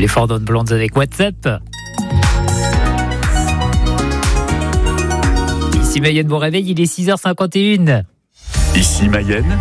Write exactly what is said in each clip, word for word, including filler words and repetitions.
Les Four Non Blondes avec WhatsApp. Ici Mayenne, bon réveil, il est six heures cinquante et une. Ici Mayenne,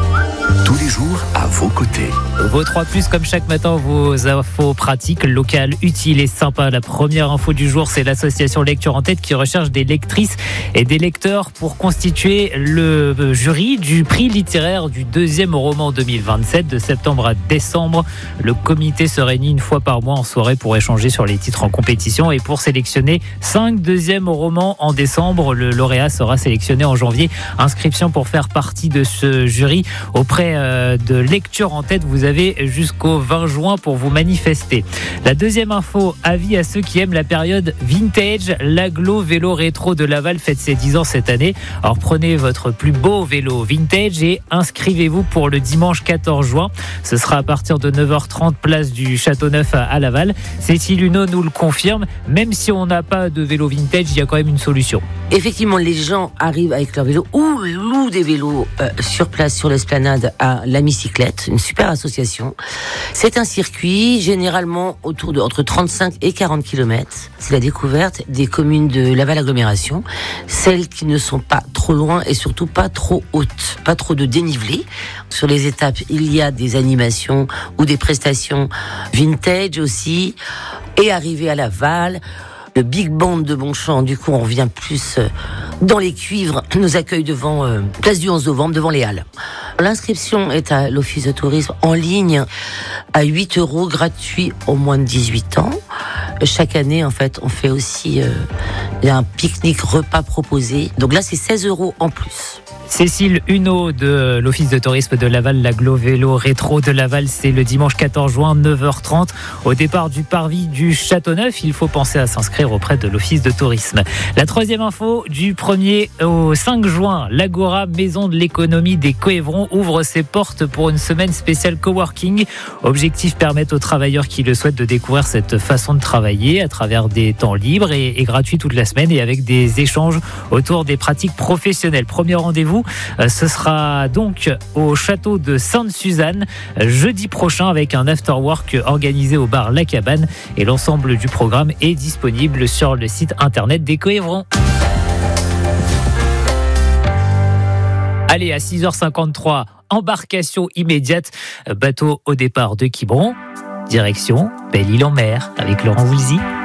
tous les jours à vos côtés. Vos trois plus comme chaque matin, vos infos pratiques, locales, utiles et sympas. La première info du jour, c'est l'association Lecture en Tête qui recherche des lectrices et des lecteurs pour constituer le jury du prix littéraire du deuxième roman deux mille vingt-sept. De septembre à décembre, le comité se réunit une fois par mois en soirée pour échanger sur les titres en compétition et pour sélectionner cinq deuxièmes romans en décembre. Le lauréat sera sélectionné en janvier. Inscription pour faire partie de ce jury auprès de Lecture en Tête. Vous avez jusqu'au vingt juin pour vous manifester. La deuxième info, avis à ceux qui aiment la période vintage. L'Aglo Vélo Rétro de Laval fête ses dix ans cette année. Alors prenez votre plus beau vélo vintage et inscrivez-vous pour le dimanche quatorze juin. Ce sera à partir de neuf heures trente, place du Châteauneuf à Laval. Cécile Huneau nous le confirme. Même si on n'a pas de vélo vintage, il y a quand même une solution. Effectivement, les gens arrivent avec leur vélo ou louent des vélos euh, sur place, sur l'esplanade à la Micyclette, une super association. C'est un circuit généralement autour de entre trente-cinq et quarante kilomètres. C'est la découverte des communes de Laval Agglomération, celles qui ne sont pas trop loin et surtout pas trop hautes, pas trop de dénivelé. Sur les étapes, il y a des animations ou des prestations vintage aussi. Et arrivé à Laval, le Big Band de Bonchamp, du coup on revient plus dans les cuivres, nous accueille devant euh, place du onze novembre, devant les Halles. L'inscription est à l'Office de tourisme en ligne à huit euros, gratuit aux moins de dix-huit ans. Chaque année, en fait, on fait aussi euh, il y a un pique-nique repas proposé. Donc là, c'est seize euros en plus. Cécile Huneau de l'Office de tourisme de Laval, l'Aglo Vélo Rétro de Laval, c'est le dimanche quatorze juin, neuf heures trente, au départ du parvis du Châteauneuf. Il faut penser à s'inscrire auprès de l'Office de tourisme. La troisième info, du premier au cinq juin, l'Agora Maison de l'économie des Coëvrons ouvre ses portes pour une semaine spéciale coworking. Objectif, permettre aux travailleurs qui le souhaitent de découvrir cette façon de travailler à travers des temps libres et, et gratuits toute la semaine et avec des échanges autour des pratiques professionnelles. Premier rendez-vous, ce sera donc au château de Sainte-Suzanne jeudi prochain avec un after-work organisé au bar La Cabane et l'ensemble du programme est disponible sur le site internet des Coëvrons. Allez, à six heures cinquante-trois, embarcation immédiate, bateau au départ de Quiberon, direction Belle-Île-en-Mer avec Laurent Voulzy.